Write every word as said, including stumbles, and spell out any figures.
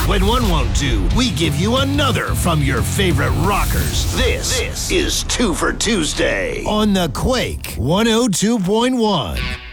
When one won't do, we give you another from your favorite rockers. This, this is Two for Tuesday on the Quake one oh two point one.